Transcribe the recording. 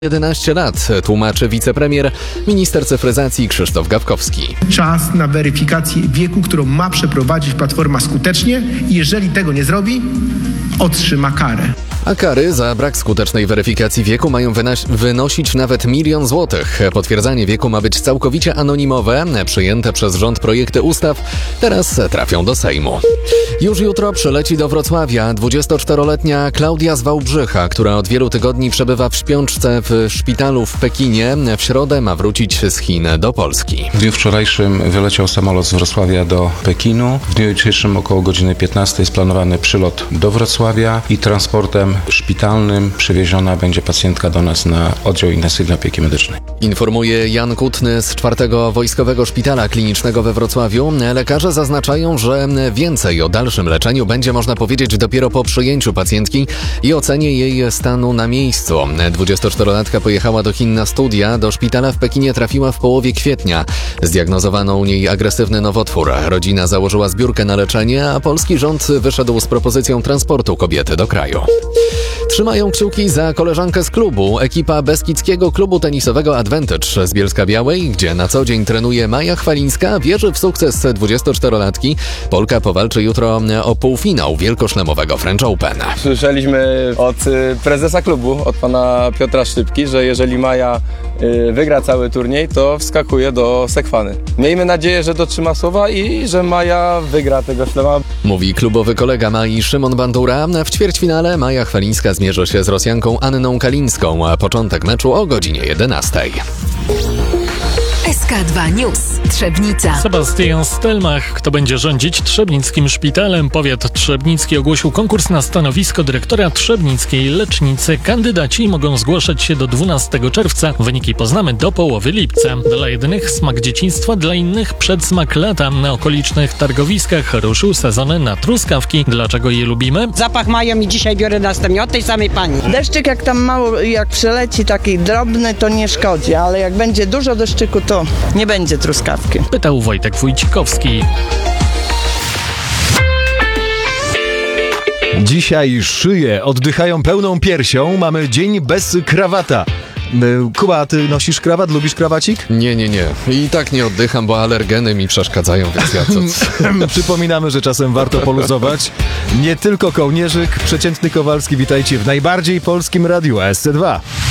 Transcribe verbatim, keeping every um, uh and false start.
jedenaście lat, tłumaczy wicepremier, minister cyfryzacji Krzysztof Gawkowski. Czas na weryfikację wieku, którą ma przeprowadzić Platforma skutecznie i jeżeli tego nie zrobi, otrzyma karę. A kary za brak skutecznej weryfikacji wieku mają wyna- wynosić nawet milion złotych. Potwierdzanie wieku ma być całkowicie anonimowe. Przyjęte przez rząd projekty ustaw teraz trafią do Sejmu. Już jutro przyleci do Wrocławia dwudziestoczteroletnia Klaudia z Wałbrzycha, która od wielu tygodni przebywa w śpiączce w szpitalu w Pekinie. W środę ma wrócić z Chin do Polski. W dniu wczorajszym wyleciał samolot z Wrocławia do Pekinu. W dniu jutrzejszym około godziny piętnastej jest planowany przylot do Wrocławia i transportem szpitalnym przewieziona będzie pacjentka do nas na oddział intensywnej opieki medycznej. Informuje Jan Kutny z czwartego Wojskowego Szpitala Klinicznego we Wrocławiu. Lekarze zaznaczają, że więcej o dalszym leczeniu będzie można powiedzieć dopiero po przyjęciu pacjentki i ocenie jej stanu na miejscu. dwudziestoczterolatka pojechała do Chin na studia. Do szpitala w Pekinie trafiła w połowie kwietnia. Zdiagnozowano u niej agresywny nowotwór. Rodzina założyła zbiórkę na leczenie, a polski rząd wyszedł z propozycją transportu kobiety do kraju. Trzymają kciuki za koleżankę z klubu. Ekipa Beskidzkiego Klubu Tenisowego Advantage z Bielska-Białej, gdzie na co dzień trenuje Maja Chwalińska, wierzy w sukces dwudziestoczterolatki. Polka powalczy jutro o półfinał wielkoszlemowego French Open. Słyszeliśmy od prezesa klubu, od pana Piotra Szczypki, że jeżeli Maja wygra cały turniej, to wskakuje do Sekwany. Miejmy nadzieję, że dotrzyma słowa i że Maja wygra tego szlema. Mówi klubowy kolega Mai Szymon Bandura. W ćwierćfinale Maja Chwalińska zmierzy się z Rosjanką Anną Kalińską, a początek meczu o godzinie jedenastej. S K dwa News. Trzebnica. Sebastian Stelmach, kto będzie rządzić Trzebnickim Szpitalem. Powiat trzebnicki ogłosił konkurs na stanowisko dyrektora Trzebnickiej Lecznicy. Kandydaci mogą zgłaszać się do dwunastego czerwca. Wyniki poznamy do połowy lipca. Dla jednych smak dzieciństwa, dla innych przedsmak lata. Na okolicznych targowiskach ruszył sezon na truskawki. Dlaczego je lubimy? Zapach mają i dzisiaj biorę następnie od tej samej pani. Deszczyk jak tam mało, jak przeleci taki drobny, to nie szkodzi, ale jak będzie dużo deszczyku, to nie będzie truskawki. Pytał Wojtek Wójcikowski. Dzisiaj szyje oddychają pełną piersią. Mamy dzień bez krawata. Kuba, ty nosisz krawat? Lubisz krawacik? Nie, nie, nie. I tak nie oddycham, bo alergeny mi przeszkadzają, więc ja to... Przypominamy, że czasem warto poluzować. Nie tylko kołnierzyk, przeciętny Kowalski. Witajcie w najbardziej polskim radiu S C dwa.